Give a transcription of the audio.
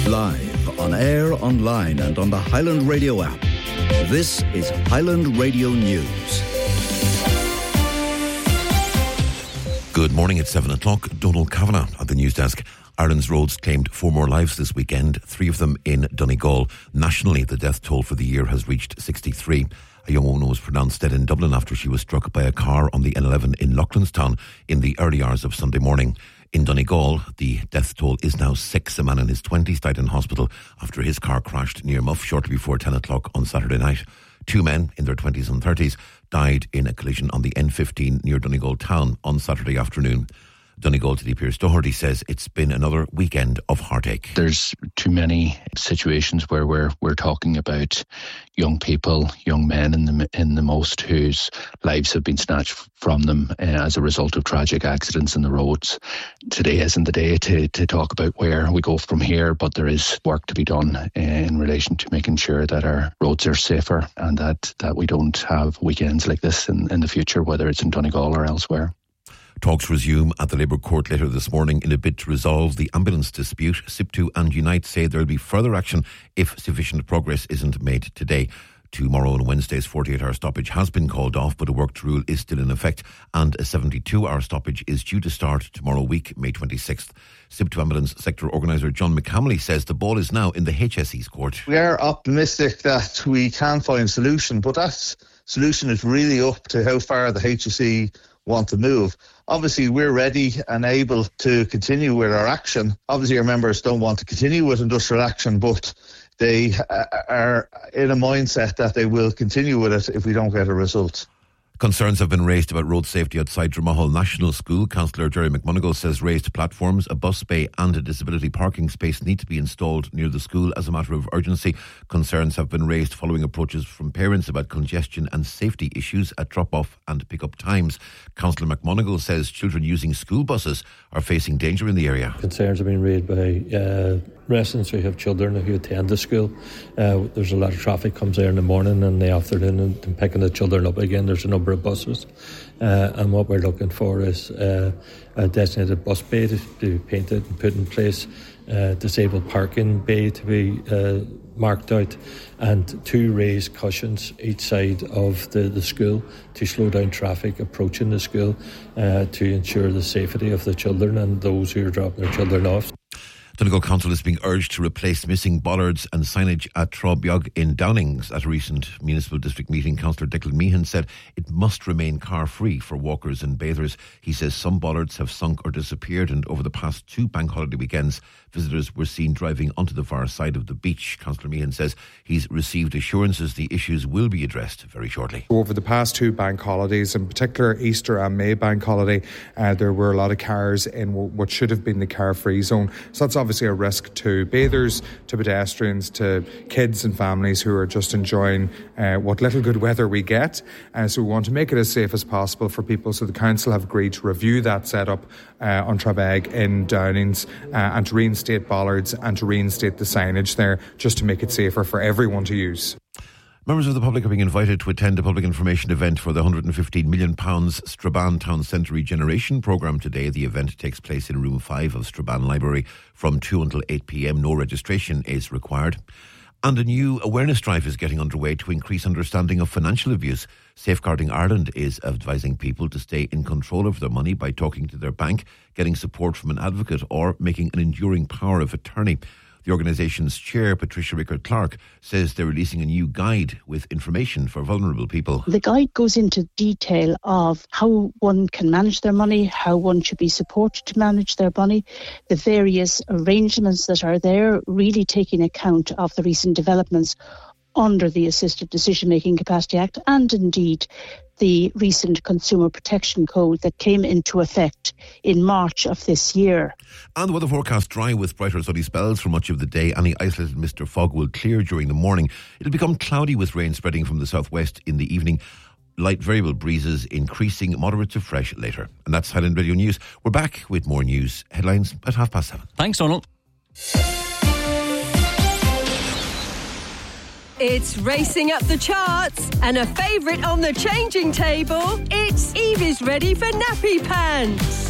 Live, on air, online and on the Highland Radio app. This is Highland Radio News. Good morning, it's 7 o'clock. Donald Kavanagh at the news desk. Ireland's roads claimed 4 more lives this weekend, 3 of them in Donegal. Nationally, the death toll for the year has reached 63. A young woman was pronounced dead in Dublin after she was struck by a car on the N11 in Loughlinstown in the early hours of Sunday morning. In Donegal, the death toll is now 6. A man in his 20s died in hospital after his car crashed near Muff shortly before 10 o'clock on Saturday night. 2 men in their 20s and 30s died in a collision on the N15 near Donegal town on Saturday afternoon. Donegal TD Pearse Doherty says it's been another weekend of heartache. There's too many situations where we're talking about young people, young men in the most, whose lives have been snatched from them as a result of tragic accidents in the roads. Today isn't the day to talk about where we go from here, but there is work to be done in relation to making sure that our roads are safer and that we don't have weekends like this in the future, whether it's in Donegal or elsewhere. Talks resume at the Labour Court later this morning in a bid to resolve the ambulance dispute. SIPTU and Unite say there will be further action if sufficient progress isn't made today. Tomorrow and Wednesday's 48-hour stoppage has been called off, but a worked rule is still in effect, and a 72-hour stoppage is due to start tomorrow week, May 26th. SIPTU Ambulance Sector Organiser John McCamley says the ball is now in the HSE's court. We are optimistic that we can find a solution, but that solution is really up to how far the HSE want to move. Obviously, we're ready and able to continue with our action. Obviously, our members don't want to continue with industrial action, but they are in a mindset that they will continue with it if we don't get a result. Concerns have been raised about road safety outside Dromahall National School. Councillor Jerry McMonigal says raised platforms, a bus bay and a disability parking space need to be installed near the school as a matter of urgency. Concerns have been raised following approaches from parents about congestion and safety issues at drop-off and pick-up times. Councillor McMonigal says children using school buses are facing danger in the area. Concerns have been raised by residents who have children who attend the school. There's a lot of traffic comes there in the morning and the afternoon and picking the children up again. There's a number of buses and what we're looking for is a designated bus bay to be painted and put in place, disabled parking bay to be marked out, and 2 raised cushions each side of the school to slow down traffic approaching the school to ensure the safety of the children and those who are dropping their children off. Donegal Council is being urged to replace missing bollards and signage at Trobbeag in Downings. At a recent municipal district meeting, Councillor Declan Meehan said it must remain car-free for walkers and bathers. He says some bollards have sunk or disappeared, and over the past 2 bank holiday weekends, visitors were seen driving onto the far side of the beach. Councillor Meehan says he's received assurances the issues will be addressed very shortly. Over the past 2 bank holidays, in particular Easter and May bank holiday, there were a lot of cars in what should have been the car-free zone. So that's obviously a risk to bathers, to pedestrians, to kids and families who are just enjoying what little good weather we get. So we want to make it as safe as possible for people. So the council have agreed to review that setup on Trobbeag in Downings and to reinstate bollards and to reinstate the signage there just to make it safer for everyone to use. Members of the public are being invited to attend a public information event for the £115 million Strabane Town Centre Regeneration Programme today. The event takes place in Room 5 of Strabane Library from 2 until 8 p.m. No registration is required. And a new awareness drive is getting underway to increase understanding of financial abuse. Safeguarding Ireland is advising people to stay in control of their money by talking to their bank, getting support from an advocate or making an enduring power of attorney. The organisation's chair, Patricia Rickard-Clark, says they're releasing a new guide with information for vulnerable people. The guide goes into detail of how one can manage their money, how one should be supported to manage their money, the various arrangements that are there, really taking account of the recent developments under the Assisted Decision-Making Capacity Act and indeed the recent Consumer Protection Code that came into effect in March of this year. And the weather forecast dry with brighter sunny spells for much of the day. Any isolated mist or fog will clear during the morning. It'll become cloudy with rain spreading from the southwest in the evening. Light variable breezes increasing, moderate to fresh later. And that's Highland Radio News. We're back with more news headlines at 7:30. Thanks, Donald. It's racing up the charts and a favourite on the changing table. It's Evie's ready for nappy pants.